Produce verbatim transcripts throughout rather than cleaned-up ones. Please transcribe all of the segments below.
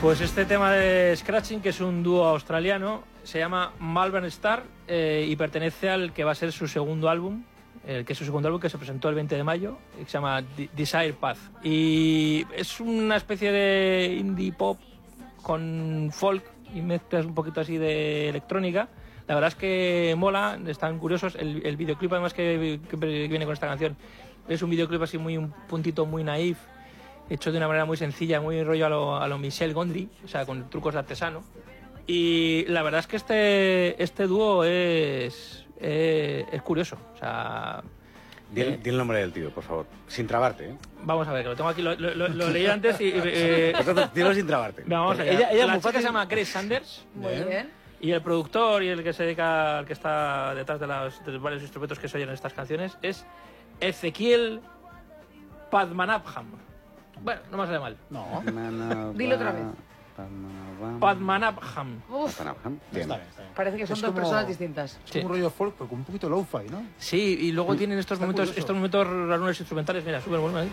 Pues este tema de Scratching, que es un dúo australiano, se llama Malvern Star eh, y pertenece al que va a ser su segundo álbum, el que es su segundo álbum, que se presentó el veinte de mayo, que se llama Desire Path. Y es una especie de indie pop con folk y mezclas un poquito así de electrónica. La verdad es que mola, están curiosos. El, el videoclip además que, que viene con esta canción es un videoclip así muy, un puntito muy naif, hecho de una manera muy sencilla, muy rollo a lo, a lo Michel Gondry, o sea, con trucos de artesano. Y la verdad es que este, este dúo es, es, es curioso, o sea... Di el, eh, di el nombre del tío, por favor, sin trabarte, ¿eh? Vamos a ver, que lo tengo aquí, lo, lo, lo leí antes y... Eh, Dilo sin trabarte. Vamos a ver, ella, ella la muy chica fácil. se llama Grace Sanders. Muy bien. bien. Y el productor y el que se dedica, el que está detrás de, las, de varios instrumentos que se oyen en estas canciones es Ezequiel Padmanabham. Bueno, no me sale mal. No. Dilo otra vez. Padmanabham. Padmanabham. Bien. Está bien, está bien. Parece que son Es dos como- personas distintas. Es Sí. como un rollo folk, pero con un poquito lo-fi, ¿no? Sí, y luego Uy, tienen estos está momentos, curioso. estos momentos algunos instrumentales, mira, súper bueno ahí.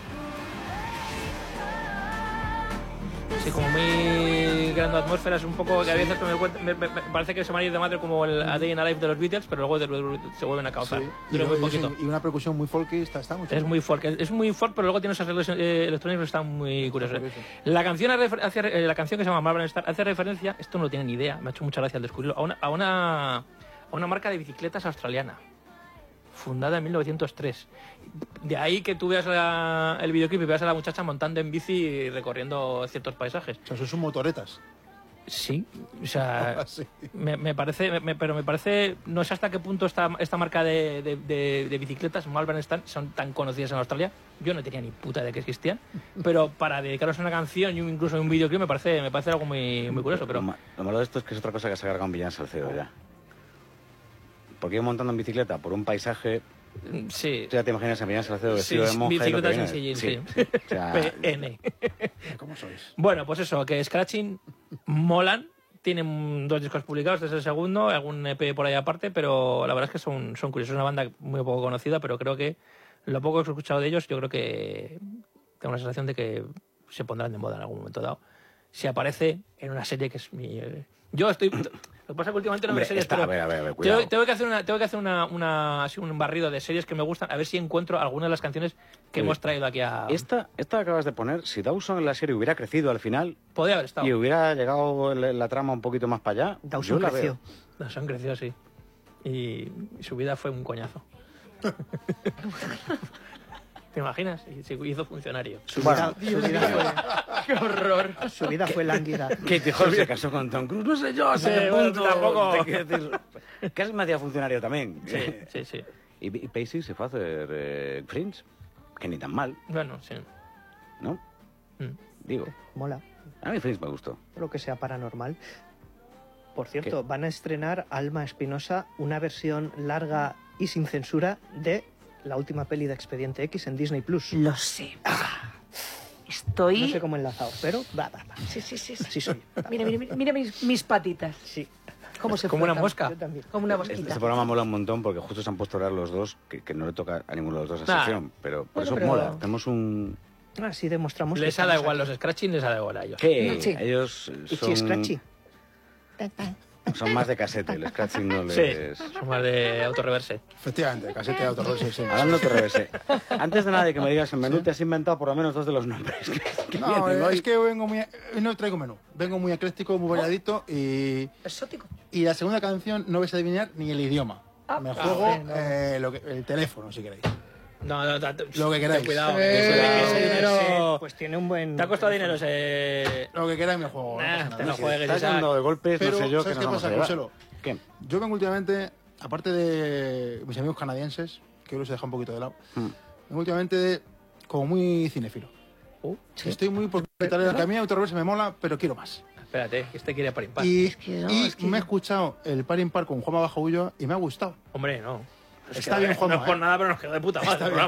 Sí, como muy creando atmósferas, un poco que a veces me, cuenta- me- me- me parece que se van a ir de madre como el A Day in a Life de los Beatles, pero luego de- de- se vuelven a causar. Sí. Y, Dura muy luego- poquito. y una percusión muy folky, está, está muy Es chulo. muy folk, es muy folk, pero luego tiene esos arreglos eh, electrónicos que están muy curiosos. curioso. La canción, hace refer- hace, eh, la canción que se llama Marvel Star hace referencia, esto no lo tiene ni idea, me ha hecho mucha gracia al descubrirlo, a una, a una, a una marca de bicicletas australiana, fundada en mil novecientos tres. De ahí que tú veas la- el videoclip y veas a la muchacha montando en bici y recorriendo ciertos paisajes. O sea, eso son motoretas. Sí, o sea, Sí. me, me parece, me- me- pero me parece, no sé hasta qué punto esta, esta marca de, de, de- de bicicletas, Malvern Star, son tan conocidas en Australia. Yo no tenía ni puta de que existían, pero para dedicaros a una canción y un- incluso a un videoclip me parece, me parece algo muy, muy curioso. Pero Lo, ma- lo malo de esto es que es otra cosa que se ha cargado un Villán Salcedo ya. Porque ir montando en bicicleta por un paisaje... sí, Tú ya te imaginas a Villán Salcedo sí, vestido de monja y lo que bicicletas viene. en sillín, Sí, sí. sí. O sea, P N. ¿Cómo sois? Bueno, pues eso, que Scratching molan. Tienen dos discos publicados, este es el segundo, algún E P por ahí aparte, pero la verdad es que son, son curiosos. Es una banda muy poco conocida, pero creo que lo poco que he escuchado de ellos, yo creo que tengo la sensación de que se pondrán de moda en algún momento dado. Si aparece en una serie que es mi... eh, Yo estoy... Lo que pasa es que últimamente no Hombre, veo series, está- pero a ver, a ver, a ver, cuidado. tengo, tengo que hacer, una, tengo que hacer una, una, así un barrido de series que me gustan, a ver si encuentro alguna de las canciones que Oye, hemos traído aquí a... Esta, esta que acabas de poner, si Dawson en la serie hubiera crecido al final Podría haber estado. y hubiera llegado la, la trama un poquito más para allá, Dawson yo la creció. veo. Nos han crecido, sí. Y, y su vida fue un coñazo. ¿Te imaginas? Y se hizo funcionario. Su Bueno. vida, su vida fue, ¡Qué horror! su vida fue lánguida. Katie Holmes se casó con Tom Cruise, no sé yo, hasta Sí, qué bueno, punto. tampoco. Te quiero decir, casi me hacía funcionario también. Sí, sí, sí. Y, y Pacey se fue a hacer eh, Fringe, que ni tan mal, Bueno, sí. ¿no? Mm. Digo, Mola, a mí Fringe me gustó. lo que sea paranormal. Por cierto, ¿Qué? van a estrenar Alma Espinosa, una versión larga y sin censura de la última peli de Expediente X en Disney Plus. Lo sé. Estoy... No sé cómo enlazado, pero va, va, va. Sí, sí, sí. sí. Así soy. Mira, mira, mira, mira mis, mis patitas. Sí, ¿Cómo se Como una frotan. mosca. yo también. Como una Este, mosquita. este programa mola un montón porque justo se han puesto a hablar los dos, que, que no le toca a ninguno de los dos la Nah. sección, pero por Bueno, eso pero- mola. Tenemos un... Así demostramos que Les ha dado estamos igual aquí. los Scratching, les ha dado igual a ellos. Que Sí. ellos Ichi son, Scratchy. son más de casete, el scratching no Sí, les... son más de autorreverse. Efectivamente, casete de autorrol sí, sí. Hablando te revese. Antes de nada de que me digas el menú, te has inventado por lo menos dos de los nombres que, que No, voy a tener es hoy. que vengo muy... Hoy no traigo menú. Vengo muy ecléctico, muy variadito y... Exótico. Y la segunda canción no vais a adivinar ni el idioma. Ah, Me ah, juego bueno. eh, lo que- el teléfono, si queréis. No, no, no, Lo que queráis. ten cuidado. Eh, que ese- que ese eh, dinero... Pues tiene un buen... Te ha costado dinero ese... Lo que queráis me juego. no Nah, pasa nada. te lo Si juegues, estás Isaac. dando de golpes, Pero, no sé yo qué ¿sabes nos qué vamos a pasa, llevar. Marcelo? ¿Qué? Yo vengo últimamente, aparte de mis amigos canadienses, que hoy los he dejado un poquito de lado, Mm. vengo últimamente como muy cinéfilo. Uh, Estoy muy por quitarle que a mí Autorreverse me mola, pero quiero más. espérate, que este quiere par impar. Y, que no, y es que- me he escuchado el par impar con Juanma Bajo Ulloa y me ha gustado. Hombre, no. Está bien, No Juanma, es por ¿eh? nada, pero nos quedó de puta madre. el programa.